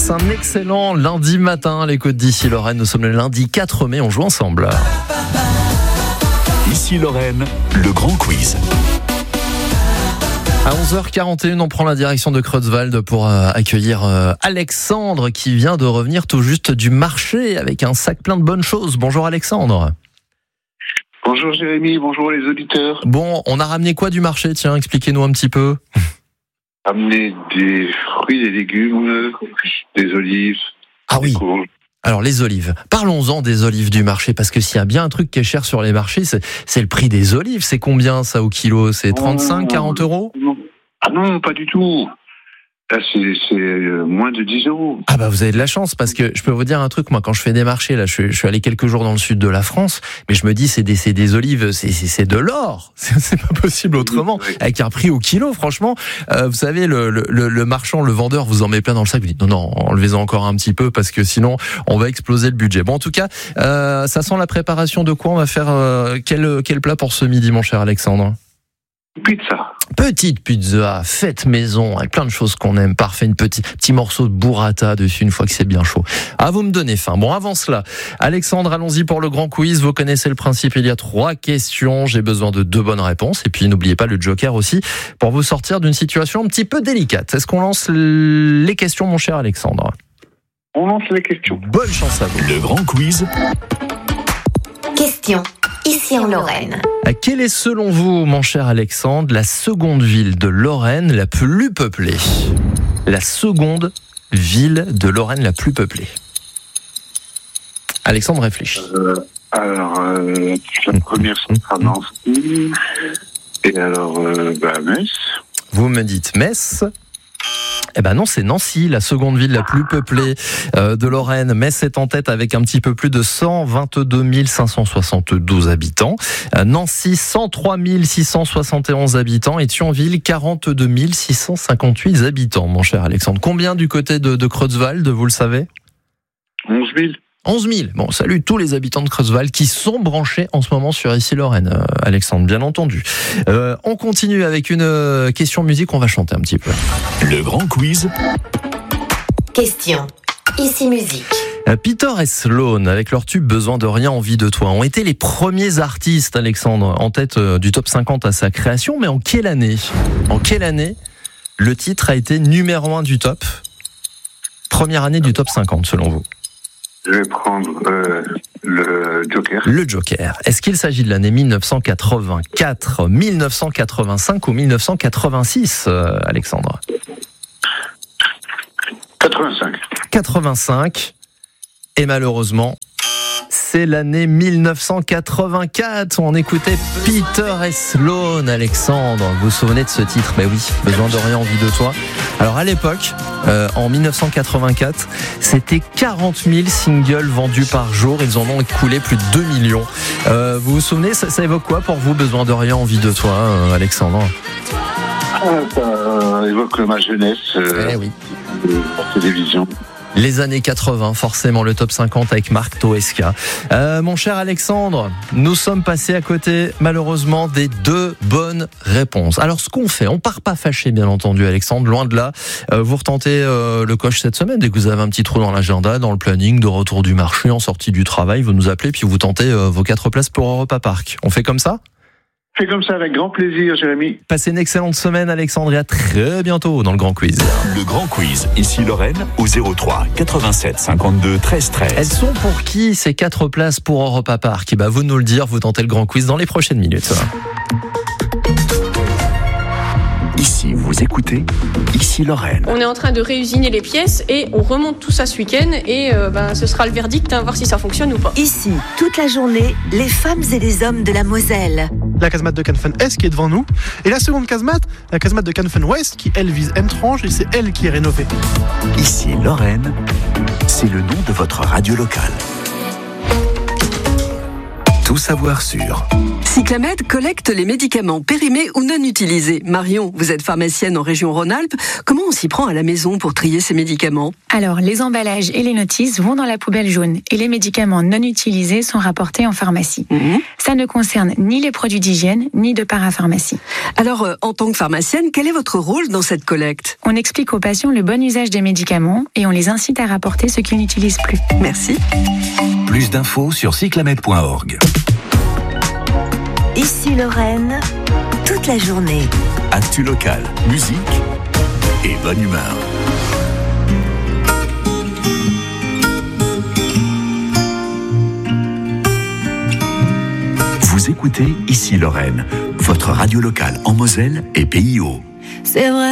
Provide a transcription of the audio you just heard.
passe un excellent lundi matin à l'écoute d'Ici Lorraine. Nous sommes le lundi 4 mai, on joue ensemble. Ici Lorraine, le grand quiz. À 11h41, on prend la direction de Creutzwald pour accueillir Alexandre qui vient de revenir tout juste du marché avec un sac plein de bonnes choses. Bonjour Alexandre. Bonjour Jérémy, bonjour les auditeurs. Bon, on a ramené quoi du marché? Tiens, expliquez-nous un petit peu. Amener des fruits, des légumes, des olives. Ah oui. Des courges. Alors les olives, parlons-en des olives du marché, parce que s'il y a bien un truc qui est cher sur les marchés, c'est le prix des olives. C'est combien ça au kilo? C'est 35, 40 euros? Ah non, pas du tout. Là, c'est moins de 10 euros. Ah bah vous avez de la chance, parce que je peux vous dire un truc, moi quand je fais des marchés, là je suis allé quelques jours dans le sud de la France, mais je me dis c'est des olives, c'est de l'or, c'est pas possible autrement, avec un prix au kilo franchement. Vous savez le marchand, le vendeur vous en met plein dans le sac, vous dites non, enlevez-en encore un petit peu parce que sinon on va exploser le budget. Bon en tout cas, ça sent la préparation de quoi? On va faire quel plat pour ce midi mon cher Alexandre? Pizza. Petite pizza, faite maison, avec plein de choses qu'on aime. Parfait, petit morceau de burrata dessus une fois que c'est bien chaud. Ah, vous me donnez faim. Bon, avant cela, Alexandre, allons-y pour le grand quiz. Vous connaissez le principe, il y a 3 questions. J'ai besoin de 2 bonnes réponses. Et puis, n'oubliez pas le joker aussi pour vous sortir d'une situation un petit peu délicate. Est-ce qu'on lance les questions, mon cher Alexandre? On lance les questions. Bonne chance à vous. Le grand quiz. Question, ici en Lorraine. Quelle est selon vous, mon cher Alexandre, la seconde ville de Lorraine la plus peuplée? La seconde ville de Lorraine la plus peuplée. Alexandre réfléchit. La première sera Nancy. Et alors, Metz. Vous me dites Metz. Eh ben non, c'est Nancy, la seconde ville la plus peuplée de Lorraine. Metz est en tête avec un petit peu plus de 122 572 habitants. Nancy, 103 671 habitants. Et Thionville, 42 658 habitants, mon cher Alexandre. Combien du côté de Creutzwald, vous le savez? 11 000. 11 000. Bon, salut tous les habitants de Creutzwald qui sont branchés en ce moment sur Ici Lorraine, Alexandre, bien entendu. On continue avec une question musique, on va chanter un petit peu. Le grand quiz. Question, ici musique. Peter et Sloan, avec leur tube Besoin de rien, envie de toi, ont été les premiers artistes, Alexandre, en tête du top 50 à sa création, mais en quelle année? En quelle année le titre a été numéro 1 du top? Première année du top 50, selon vous? Je vais prendre le joker. Le joker. Est-ce qu'il s'agit de l'année 1984, 1985 ou 1986, Alexandre? 85. 85. Et malheureusement, c'est l'année 1984. On écoutait Peter et Sloan, Alexandre. Vous vous souvenez de ce titre? Ben oui, Besoin de rien, envie de toi. Alors à l'époque, en 1984, c'était 40 000 singles vendus par jour. Ils en ont écoulé plus de 2 millions. Vous vous souvenez, ça évoque quoi pour vous, Besoin de rien, envie de toi, Alexandre? Ça évoque ma jeunesse. Oui. La télévision. Les années 80, forcément, le top 50 avec Marc Toesca. Mon cher Alexandre, nous sommes passés à côté, malheureusement, des 2 bonnes réponses. Alors, ce qu'on fait, on part pas fâché, bien entendu, Alexandre, loin de là. Vous retentez le coche cette semaine, dès que vous avez un petit trou dans l'agenda, dans le planning, de retour du marché, en sortie du travail, vous nous appelez, puis vous tentez vos 4 places pour Europa Park. On fait comme ça? Fais comme ça avec grand plaisir, Jérémy. Passez une excellente semaine, Alexandre, et à très bientôt dans le Grand Quiz. Le grand quiz. Ici Lorraine au 03 87 52 13 13. Elles sont pour qui ces 4 places pour Europa Park? Vous nous le dire, vous tentez le Grand Quiz dans les prochaines minutes. Ici, vous écoutez Ici Lorraine. On est en train de réusiner les pièces et on remonte tout ça ce week-end et ce sera le verdict, voir si ça fonctionne ou pas. Ici, toute la journée, les femmes et les hommes de la Moselle. La casemate de Canfen Est qui est devant nous. Et la seconde casemate, la casemate de Canfen Ouest qui, elle, vise Entrange et c'est elle qui est rénovée. Ici Lorraine, c'est le nom de votre radio locale. Tout savoir sur Cyclamed collecte les médicaments périmés ou non utilisés. Marion, vous êtes pharmacienne en région Rhône-Alpes. Comment on s'y prend à la maison pour trier ces médicaments ? Alors, les emballages et les notices vont dans la poubelle jaune et les médicaments non utilisés sont rapportés en pharmacie. Ça ne concerne ni les produits d'hygiène, ni de parapharmacie. Alors, en tant que pharmacienne, quel est votre rôle dans cette collecte ? On explique aux patients le bon usage des médicaments et on les incite à rapporter ce qu'ils n'utilisent plus. Merci. Plus d'infos sur cyclamed.org. Ici Lorraine, toute la journée. Actu local, musique et bonne humeur. Vous écoutez Ici Lorraine, votre radio locale en Moselle et Pays Hauts. C'est vrai.